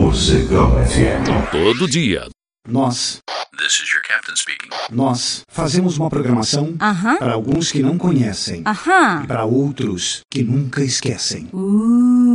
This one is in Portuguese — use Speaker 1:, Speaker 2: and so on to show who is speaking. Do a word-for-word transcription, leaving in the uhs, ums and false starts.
Speaker 1: Moscão F M.
Speaker 2: Todo dia.
Speaker 3: Nós,
Speaker 2: This is your captain speaking.
Speaker 3: nós fazemos uma programação
Speaker 4: Aham.
Speaker 3: para alguns que não conhecem
Speaker 4: Aham.
Speaker 3: e para outros que nunca esquecem.
Speaker 4: Uh.